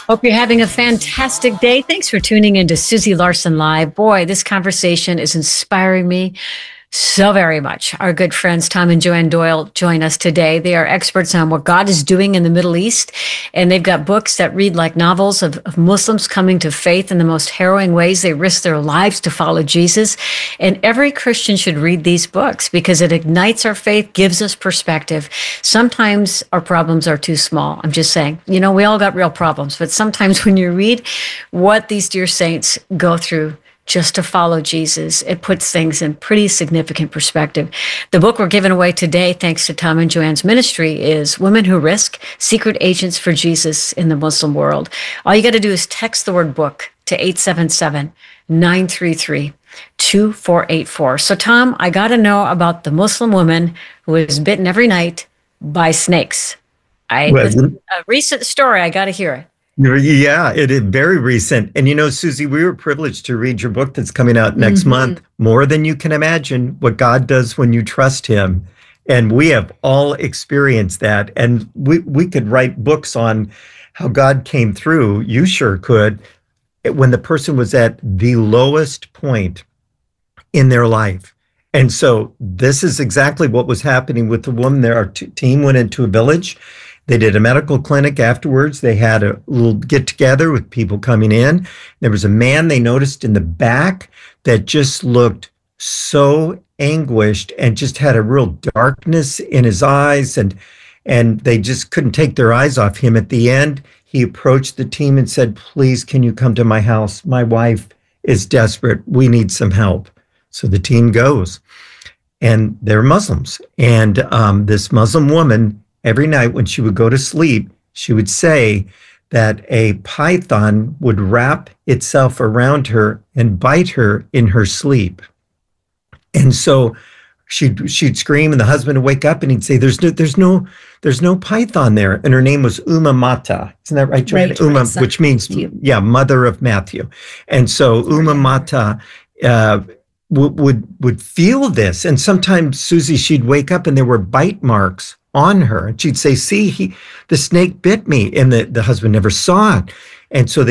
Hope you're having a fantastic day. Thanks for tuning in to Susie Larson Live. Boy, this conversation is inspiring me so very much. Our good friends Tom and Joanne Doyle join us today. They are experts on what God is doing in the Middle East, and they've got books that read like novels of Muslims coming to faith in the most harrowing ways. They risk their lives to follow Jesus, and every Christian should read these books because it ignites our faith, gives us perspective. Sometimes our problems are too small. I'm just saying, we all got real problems, but sometimes when you read what these dear saints go through just to follow Jesus, it puts things in pretty significant perspective. The book we're giving away today, thanks to Tom and Joanne's ministry, is Women Who Risk, Secret Agents for Jesus in the Muslim World. All you got to do is text the word book to 877-933-2484. So Tom, I got to know about the Muslim woman who is bitten every night by snakes. This is a recent story. I got to hear it. Yeah, it is very recent. And Susie, we were privileged to read your book that's coming out next month, More Than You Can Imagine, What God Does When You Trust Him. And we have all experienced that. And we could write books on how God came through. You sure could. When the person was at the lowest point in their life. And so this is exactly what was happening with the woman there. Our team went into a village. They did a medical clinic afterwards. They had a little get together with people coming in. There was a man they noticed in the back that just looked so anguished and just had a real darkness in his eyes, and they just couldn't take their eyes off him. At the end, he approached the team and said, "Please, can you come to my house? My wife is desperate. We need some help." So the team goes, and they're Muslims. And this Muslim woman, every night when she would go to sleep, she would say that a python would wrap itself around her and bite her in her sleep. And so she'd scream, and the husband would wake up and he'd say, "There's no python there." And her name was Mata. Isn't that right, Joanne? Right, which means, mother of Matthew. And so Mata would feel this. And sometimes, Susie, she'd wake up and there were bite marks on her, and she'd say, "See, the snake bit me," and the husband never saw it. And so they